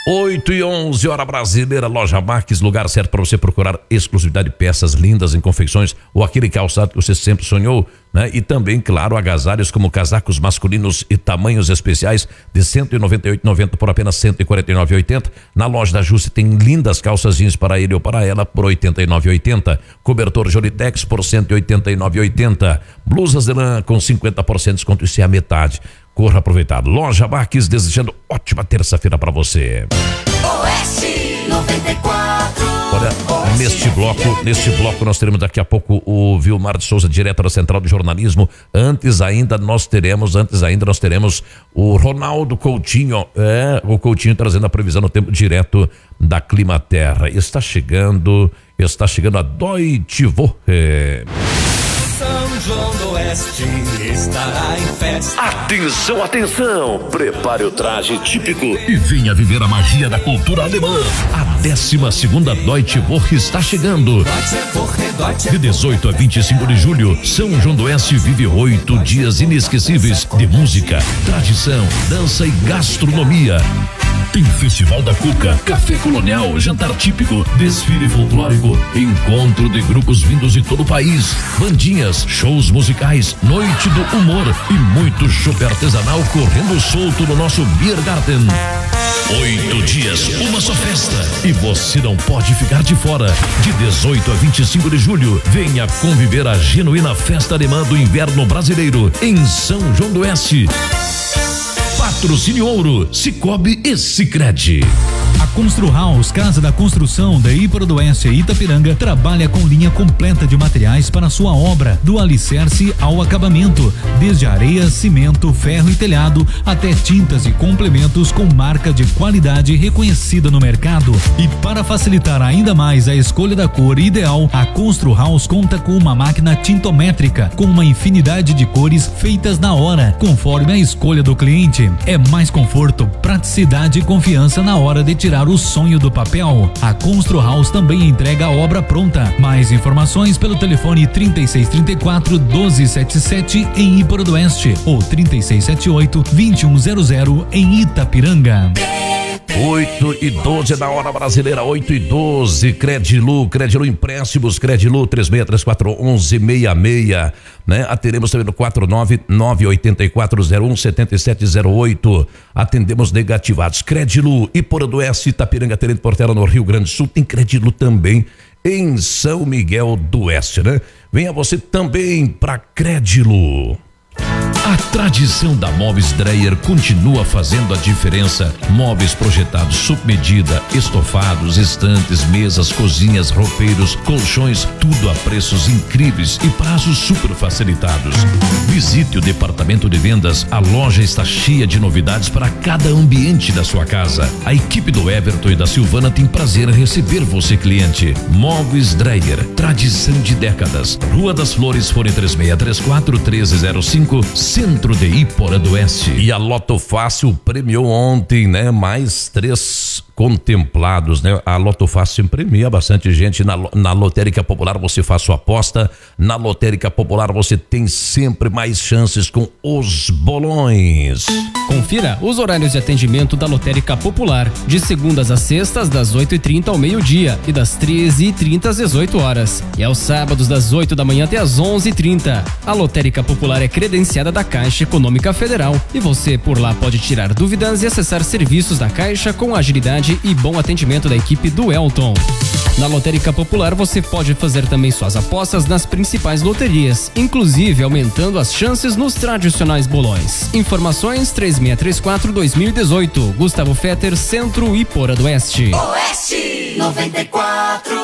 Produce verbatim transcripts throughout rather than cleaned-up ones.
oito e onze, hora brasileira, Loja Marques, lugar certo para você procurar exclusividade de peças lindas em confecções ou aquele calçado que você sempre sonhou, né? E também, claro, agasalhos como casacos masculinos e tamanhos especiais de cento e noventa e oito reais e noventa centavos por apenas cento e quarenta e nove reais e oitenta centavos. Na loja da Juste tem lindas calças jeans para ele ou para ela por oitenta e nove reais e oitenta centavos. Cobertor Jolitex por cento e oitenta e nove reais e oitenta centavos. Blusas de lã com cinquenta por cento de desconto, isso é a metade. Corra aproveitar. Loja Marques, desejando ótima terça-feira para você. Oeste noventa e quatro. Olha, Oeste neste bloco, F M. neste bloco nós teremos daqui a pouco o Vilmar de Souza, direto da Central de Jornalismo. Antes ainda nós teremos, antes ainda nós teremos o Ronaldo Coutinho, é, o Coutinho trazendo a previsão no tempo direto da Climaterra. Está chegando, está chegando a Deutsche Woche. São João do Oeste estará em festa. Atenção, atenção! Prepare o traje típico e venha viver a magia da cultura alemã. A décima segunda Deutsche Woche está chegando. De dezoito a vinte e cinco de julho, São João do Oeste vive oito dias inesquecíveis de música, tradição, dança e gastronomia. Tem Festival da Cuca, Café Colonial, jantar típico, desfile folclórico, encontro de grupos vindos de todo o país, bandinhas, shows musicais, noite do humor e muito chopp artesanal correndo solto no nosso Beer Garden. Oito dias, uma só festa. E você não pode ficar de fora. De dezoito a vinte e cinco de julho, venha conviver a genuína festa alemã do inverno brasileiro em São João do Oeste. Patrocínio Ouro, Cicobi e Sicredi. A Constru House, Casa da Construção da Íparo do Oeste e Itapiranga, trabalha com linha completa de materiais para sua obra, do alicerce ao acabamento, desde areia, cimento, ferro e telhado, até tintas e complementos com marca de qualidade reconhecida no mercado. E para facilitar ainda mais a escolha da cor ideal, a Constru House conta com uma máquina tintométrica, com uma infinidade de cores feitas na hora, conforme a escolha do cliente. É mais conforto, praticidade e confiança na hora de tirar o sonho do papel. A Constru House também entrega a obra pronta. Mais informações pelo telefone trinta e seis, trinta e quatro, doze setenta e sete em Íparo do Oeste ou trinta e seis setenta e oito, vinte e um zero zero em Itapiranga. oito e doze na hora brasileira, oito e doze. Credilu, Credilu Empréstimos, Credilu três seis três quatro, um um seis seis, né? Atendemos também no quatro nove nove oito quatro zero um sete sete zero oito. Atendemos negativados. Credilu, Íparo do Oeste, Itapiranga, Tenente Portela no Rio Grande do Sul. Tem Credilu também em São Miguel do Oeste, né? Venha você também para Credilu. A tradição da Móveis Dreyer continua fazendo a diferença. Móveis projetados sob medida, estofados, estantes, mesas, cozinhas, roupeiros, colchões, tudo a preços incríveis e prazos super facilitados. Visite o departamento de vendas, a loja está cheia de novidades para cada ambiente da sua casa. A equipe do Everton e da Silvana tem prazer em receber você, cliente. Móveis Dreyer, tradição de décadas. Rua das Flores, fone três seis três quatro, um três zero cinco, Centro de Íparo do Oeste. E a Loto Fácil premiou ontem, né? Mais três contemplados, né? A Loto Fácil premia bastante gente. Na, na Lotérica Popular você faz sua aposta. Na Lotérica Popular você tem sempre mais chances com os bolões. Confira os horários de atendimento da Lotérica Popular, de segundas a sextas, das oito e trinta ao meio-dia e das treze e trinta às dezoito horas. E aos sábados, das oito da manhã até às onze e trinta. A Lotérica Popular é credenciada da Caixa Econômica Federal e você por lá pode tirar dúvidas e acessar serviços da Caixa com agilidade e bom atendimento da equipe do Elton. Na Lotérica Popular você pode fazer também suas apostas nas principais loterias, inclusive aumentando as chances nos tradicionais bolões. Informações três seis três quatro, dois mil e dezoito. Gustavo Fetter, Centro Íparo do Oeste. Oeste noventa e quatro.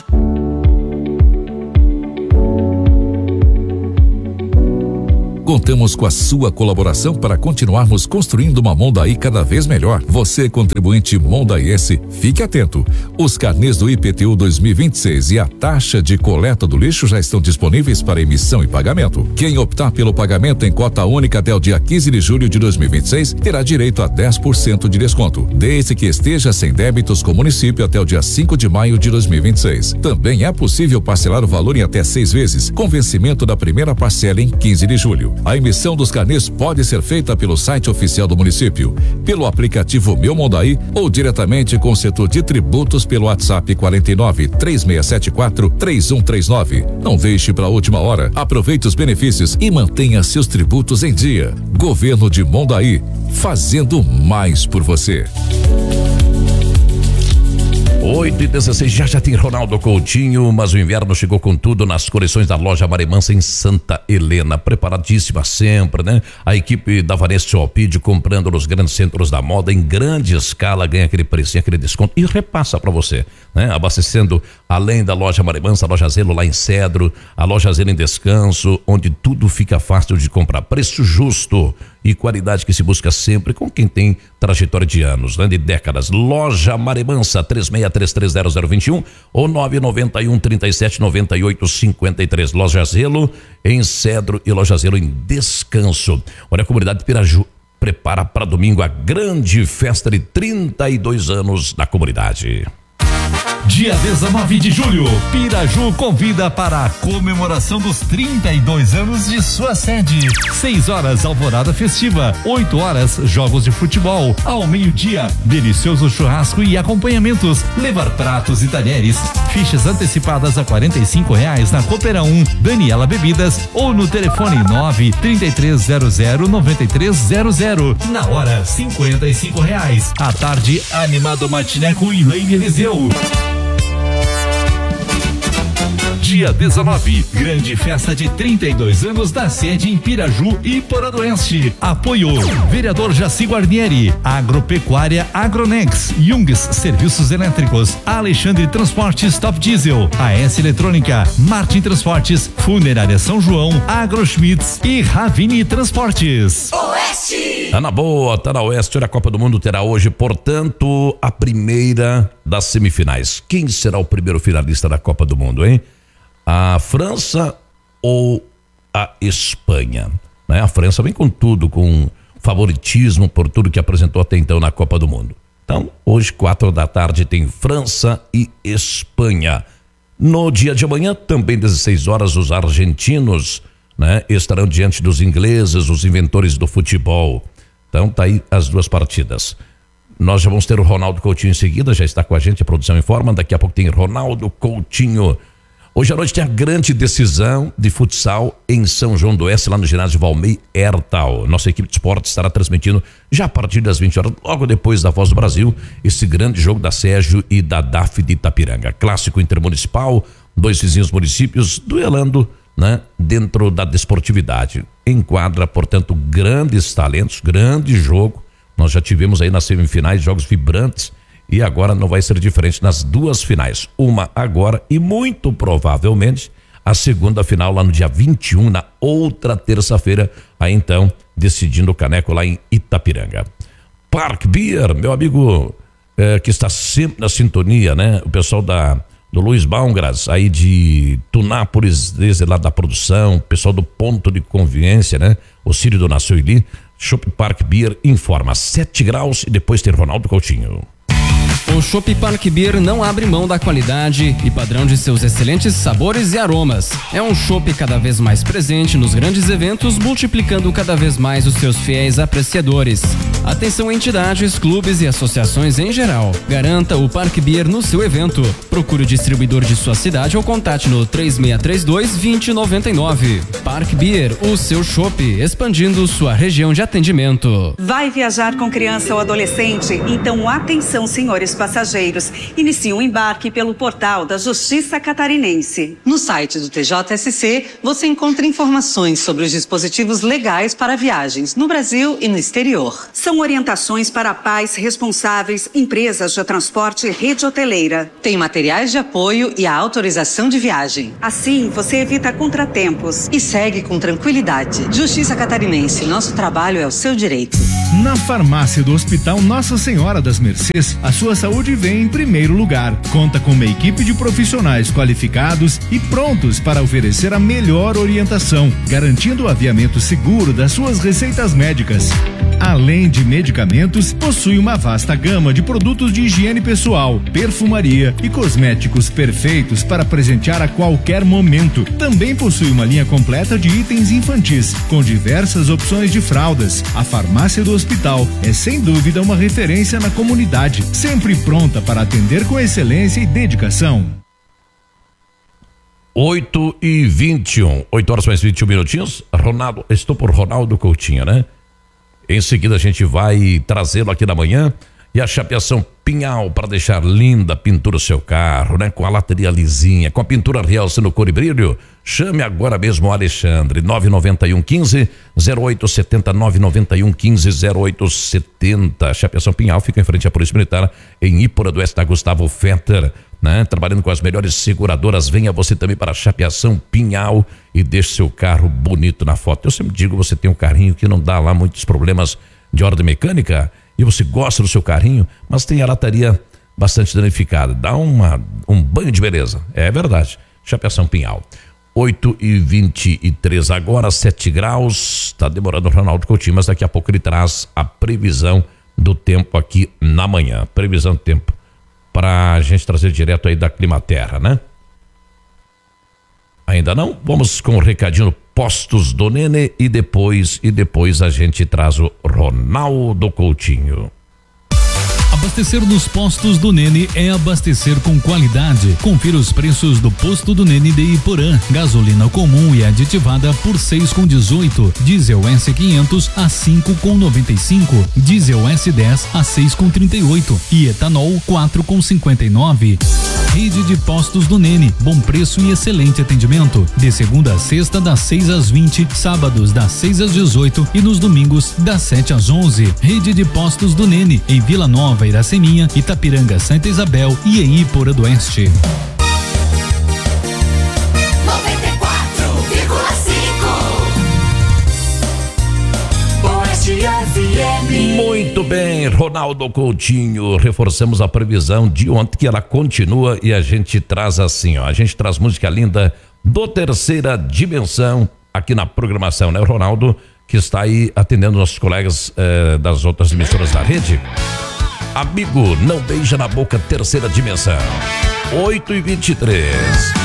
Contamos com a sua colaboração para continuarmos construindo uma Mondaí cada vez melhor. Você, contribuinte mondaiense, fique atento. Os carnês do I P T U dois mil e vinte e seis e a taxa de coleta do lixo já estão disponíveis para emissão e pagamento. Quem optar pelo pagamento em cota única até o dia quinze de julho de dois mil e vinte e seis terá direito a dez por cento de desconto, desde que esteja sem débitos com o município até o dia cinco de maio de dois mil e vinte e seis. Também é possível parcelar o valor em até seis vezes, com vencimento da primeira parcela em quinze de julho. A emissão dos carnês pode ser feita pelo site oficial do município, pelo aplicativo Meu Mondaí ou diretamente com o setor de tributos pelo WhatsApp quarenta e nove, três seis sete quatro, três um três nove. Não deixe para a última hora. Aproveite os benefícios e mantenha seus tributos em dia. Governo de Mondaí, fazendo mais por você. oito e dezesseis, já já tem Ronaldo Coutinho, mas o inverno chegou com tudo nas coleções da loja Maremansa em Santa Helena, preparadíssima sempre, né? A equipe da Vanessa Alpide comprando nos grandes centros da moda em grande escala, ganha aquele precinho, aquele desconto e repassa para você, né? Abastecendo além da loja Maremansa, a loja Zelo lá em Cedro, a loja Zelo em Descanso, onde tudo fica fácil de comprar, preço justo e qualidade que se busca sempre com quem tem trajetória de anos, né? De décadas. Loja Maremansa, três seis três três zero zero dois um ou nove nove um, três sete nove oito cinco três. Loja Zelo em Cedro e Loja Zelo em Descanso. Olha, a comunidade de Piraju prepara para domingo a grande festa de trinta e dois anos da comunidade. Dia dezenove de julho, Piraju convida para a comemoração dos trinta e dois anos de sua sede. seis horas, alvorada festiva. oito horas, jogos de futebol. Ao meio-dia, delicioso churrasco e acompanhamentos. Levar pratos e talheres. Fichas antecipadas a quarenta e cinco reais na Coopera um, Daniela Bebidas ou no telefone nove, trinta e três zero zero, noventa e três zero zero. Na hora, cinquenta e cinco reais. À tarde, animado matiné com Elaine Eliseu. Dia dezenove, grande festa de trinta e dois anos da sede em Piraju e Porodoeste. Apoio: vereador Jaci Guarnieri, Agropecuária Agronex, Jungs Serviços Elétricos, Alexandre Transportes Top Diesel, A S Eletrônica, Martin Transportes, Funerária São João, Agroschmitz e Ravini Transportes. Oeste! Tá na boa, tá na Oeste. Olha, a Copa do Mundo terá hoje, portanto, a primeira das semifinais. Quem será o primeiro finalista da Copa do Mundo, hein? A França ou a Espanha, né? A França vem com tudo, com favoritismo por tudo que apresentou até então na Copa do Mundo. Então, hoje, quatro da tarde, tem França e Espanha. No dia de amanhã, também dezesseis horas, os argentinos, né, estarão diante dos ingleses, os inventores do futebol. Então, tá aí as duas partidas. Nós já vamos ter o Ronaldo Coutinho em seguida, já está com a gente, a produção informa. Daqui a pouco tem Ronaldo Coutinho. Hoje à noite tem a grande decisão de futsal em São João do Oeste, lá no ginásio Valmei Hertal. Nossa equipe de esporte estará transmitindo já a partir das vinte horas, logo depois da Voz do Brasil, esse grande jogo da Sérgio e da D A F de Itapiranga. Clássico intermunicipal, dois vizinhos municípios duelando, né, dentro da desportividade. Enquadra, portanto, grandes talentos, grande jogo. Nós já tivemos aí nas semifinais jogos vibrantes. E agora não vai ser diferente nas duas finais. Uma agora e muito provavelmente a segunda final lá no dia vinte e um, na outra terça-feira, aí então decidindo o caneco lá em Itapiranga. Park Beer, meu amigo eh, que está sempre na sintonia, né? O pessoal da do Luiz Baumgras, aí de Tunápolis, desde lá da produção, pessoal do Ponto de Convivência, né? O Círio do Naçoili, Chopp Park Beer informa sete graus e depois tem Ronaldo Coutinho. O Chopp Park Beer não abre mão da qualidade e padrão de seus excelentes sabores e aromas. É um chopp cada vez mais presente nos grandes eventos, multiplicando cada vez mais os seus fiéis apreciadores. Atenção entidades, clubes e associações em geral. Garanta o Park Beer no seu evento. Procure o distribuidor de sua cidade ou contate no três seis três dois, dois zero nove nove. Park Beer, o seu chopp, expandindo sua região de atendimento. Vai viajar com criança ou adolescente? Então atenção, senhores passageiros. Inicie um embarque pelo portal da Justiça Catarinense. No site do T J S C, você encontra informações sobre os dispositivos legais para viagens no Brasil e no exterior. São orientações para pais responsáveis, empresas de transporte e rede hoteleira. Tem materiais de apoio e a autorização de viagem. Assim, você evita contratempos. E segue com tranquilidade. Justiça Catarinense, nosso trabalho é o seu direito. Na farmácia do Hospital Nossa Senhora das Mercês, a sua saúde vem em primeiro lugar. Conta com uma equipe de profissionais qualificados e prontos para oferecer a melhor orientação, garantindo o aviamento seguro das suas receitas médicas. Além de medicamentos, possui uma vasta gama de produtos de higiene pessoal, perfumaria e cosméticos perfeitos para presentear a qualquer momento. Também possui uma linha completa de itens infantis, com diversas opções de fraldas. A farmácia do hospital é sem dúvida uma referência na comunidade, sempre pronta para atender com excelência e dedicação. oito e vinte e um, oito horas mais vinte e um minutinhos. Ronaldo, estou por Ronaldo Coutinho, né? Em seguida a gente vai trazê-lo aqui na manhã e a chapeação Pinhal para deixar linda a pintura do seu carro, né? Com a lateria lisinha, com a pintura realçando cor e brilho. Chame agora mesmo o Alexandre, nove nove um, quinze, zero oito sete zero, nove nove um, quinze, zero oito sete zero. Chapeação Pinhal fica em frente à Polícia Militar em Ípora do Oeste, da Gustavo Fetter, né? Trabalhando com as melhores seguradoras. Venha você também para a Chapeação Pinhal e deixe seu carro bonito na foto. Eu sempre digo, você tem um carrinho que não dá lá muitos problemas de ordem mecânica e você gosta do seu carrinho, mas tem a lataria bastante danificada. Dá uma, um banho de beleza. É verdade. Chapeação Pinhal. oito e vinte e três agora, sete graus. Tá demorando o Ronaldo Coutinho, mas daqui a pouco ele traz a previsão do tempo aqui na manhã. Previsão do tempo para a gente trazer direto aí da Climaterra, né? Ainda não? Vamos com o recadinho Postos do Nene e depois e depois a gente traz o Ronaldo Coutinho. Abastecer nos postos do Nene é abastecer com qualidade. Confira os preços do posto do Nene de Iporã. Gasolina comum e aditivada por seis com dezoito. Diesel S quinhentos a cinco com noventa e cinco. Diesel S dez a seis com trinta e oito. E etanol quatro com cinquenta e nove. Rede de postos do Nene, bom preço e excelente atendimento. De segunda a sexta, das seis às vinte, sábados das seis às dezoito e nos domingos das sete às onze. Rede de postos do Nene, em Vila Nova, Iraceminha, Itapiranga, Santa Isabel e em Ípora do Oeste. noventa e quatro vírgula cinco Oeste F M. Muito bem, Ronaldo Coutinho, reforçamos a previsão de ontem que ela continua e a gente traz assim, ó, a gente traz música linda do Terceira Dimensão aqui na programação, né, Ronaldo, que está aí atendendo nossos colegas eh, das outras emissoras da rede. Amigo, não beija na boca, Terceira Dimensão. oito e vinte e três.